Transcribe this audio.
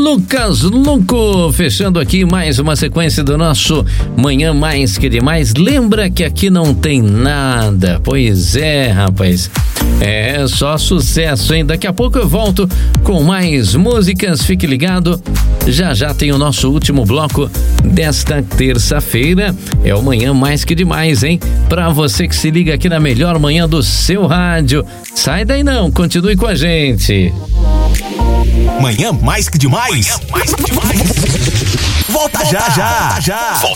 Lucas Luco, fechando aqui mais uma sequência do nosso Manhã Mais Que Demais. Lembra que aqui não tem nada? Pois é, rapaz. É só sucesso, hein? Daqui a pouco eu volto com mais músicas. Fique ligado. Já já tem o nosso último bloco desta terça-feira. É o Manhã Mais Que Demais, hein? Pra você que se liga aqui na melhor manhã do seu rádio. Sai daí não, continue com a gente. Manhã Mais Que Demais. Volta já.